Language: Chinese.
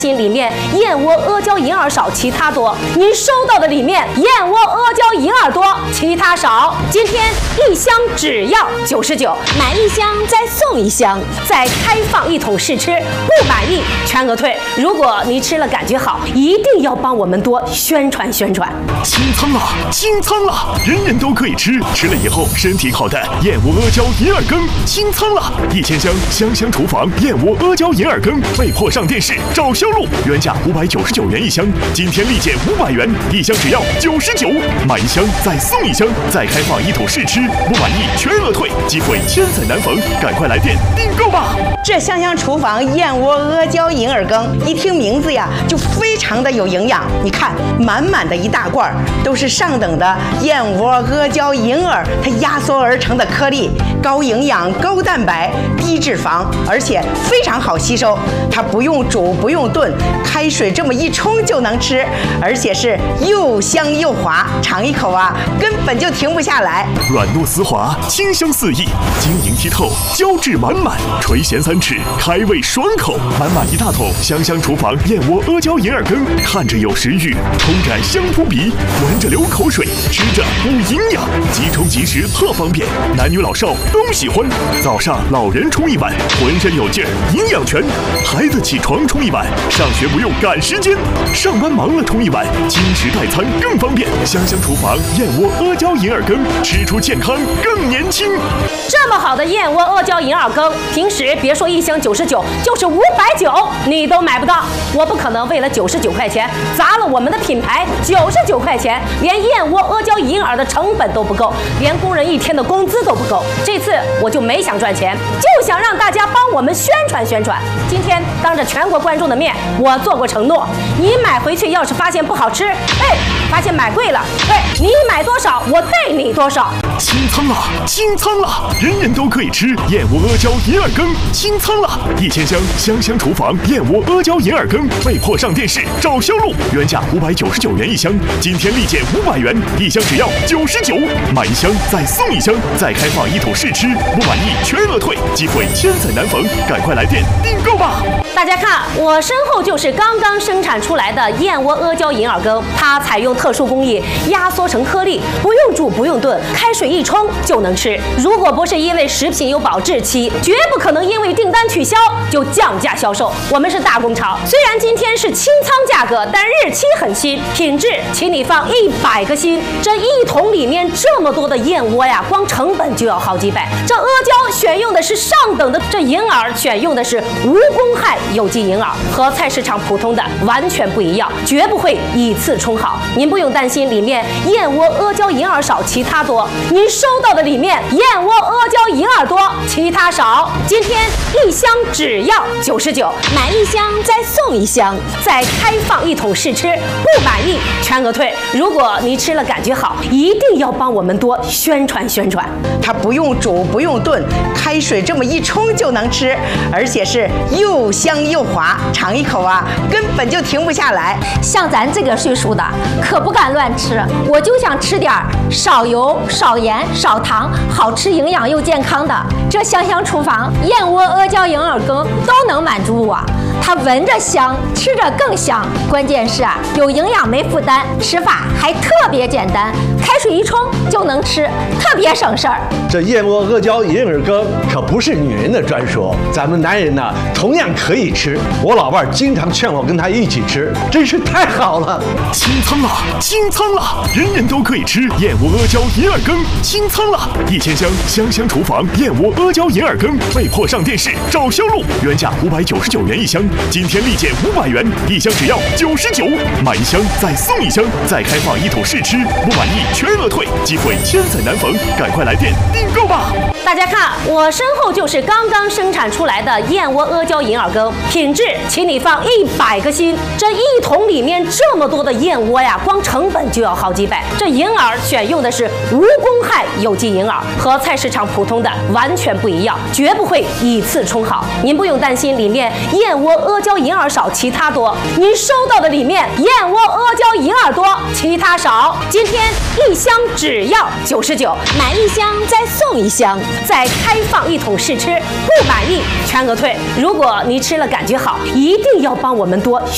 心里面燕窝阿胶银耳少，其他多。您收到的里面燕窝阿胶银耳多，其他少。今天一箱只要99，买一箱再送一箱，再开放1桶试吃，不满意全额退。如果您吃了感觉好，一定要帮我们多宣传宣传。 清仓了，清仓了，人人都可以吃，吃了以后身体好的燕窝阿胶银耳羹清仓了，1000箱香香厨房燕窝阿胶银耳羹被迫上电视找销路，原价599元一箱，今天立减500元，一箱只要99，买一箱再送一箱，再开放1桶试吃，不满意全额退，机会千载难逢，赶快来电订购吧！ 这香香厨房燕窝阿胶银耳羹，一听名字呀就非常的有营养。你看，满满的一大罐，都是上等的燕窝阿胶银耳，它压缩而成的颗粒，高营养、高蛋白、低脂肪，而且非常好吸收。它不用煮，不用炖，开水这么一冲就能吃，而且是又香又滑，尝一口啊，根本就停不下来。 软糯丝滑，清香四溢，晶莹剔透，胶质满满，垂涎3尺，开胃爽口。满满一大桶香香厨房燕窝阿胶银耳羹，看着有食欲，冲着香扑鼻，闻着流口水，吃着补营养，即冲即食特方便，男女老少都喜欢。早上老人冲一碗，浑身有劲儿，营养全；孩子起床冲一碗，上学不用赶时间；上班忙了冲一碗，轻食代餐更方便。香香厨房燕窝阿胶银耳羹，吃出健康更年轻。 这么好的燕窝阿胶银耳羹，平时别说一箱99，就是590你都买不到。我不可能为了99块钱砸了我们的品牌，99块钱连燕窝阿胶银耳的成本都不够，连工人1天的工资都不够。这次我就没想赚钱，就想让大家帮我们宣传宣传。今天当着全国观众的面，我做过承诺，你买回去要是发现不好吃，发现买贵了，你买多少我带你多少。 清仓了，清仓了，人人都可以吃燕窝阿胶银耳羹清仓了，1000箱香香厨房燕窝阿胶银耳羹被迫上电视找销路，原价599元一箱，今天立减500元，一箱只要99，买一箱再送一箱，再开放1桶试吃，不满意全额退，机会千载难逢，赶快来电订购吧！ 大家看，我身后就是刚刚生产出来的燕窝阿胶银耳羹，它采用特殊工艺压缩成颗粒，不用煮不用炖，开水一冲就能吃。如果不是因为食品有保质期，绝不可能因为订单取消就降价销售。我们是大工厂，虽然今天是清仓价格，但日期很新，品质请你放100个心。这1桶里面这么多的燕窝呀，光成本就要好几百。这阿胶选用的是上等的，这银耳选用的是无公害有机银耳，和菜市场普通的完全不一样，绝不会以次充好。您不用担心里面燕窝阿胶银耳少，其他多。您收到的里面燕窝阿胶银耳多，其他少。今天一箱只要99，买一箱再送一箱，再开放1桶试吃，不满意全额退。如果您吃了感觉好，一定要帮我们多宣传宣传。 它不用煮不用炖，开水这么一冲就能吃，而且是又香又滑，尝一口啊，根本就停不下来。 像咱这个岁数的，可不敢乱吃，我就想吃点少油、少盐、少糖，好吃、营养又健康的。这香香厨房燕窝阿胶银耳羹都能满足我。它闻着香，吃着更香，关键是有营养没负担，吃法还特别简单，开水一冲就能吃，特别省事儿。 这燕窝阿胶银耳羹可不是女人的专属，咱们男人呢同样可以吃。我老伴经常劝我跟她一起吃，真是太好了。 清仓了，清仓了，人人都可以吃燕窝阿胶银耳羹清仓了，1000箱香香厨房燕窝阿胶银耳羹被迫上电视找销路，原价599元一箱，今天立减500元，一箱只要99，买一箱再送一箱，再开放1桶试吃，不满意全额退，机会千载难逢，赶快来电订购吧！ 大家看，我身后就是刚刚生产出来的燕窝阿胶银耳羹，品质请你放100个心。这1桶里面这么多的燕窝呀，光成本就要好几百。这银耳选用的是无公害有机银耳，和菜市场普通的完全不一样，绝不会以次充好。您不用担心里面燕窝阿胶银耳少，其他多。您收到的里面燕窝阿胶银耳多，其他少。今天一箱只要99，买一箱再送一箱，再开放1桶试吃，不满意全额退。如果您吃了感觉好，一定要帮我们多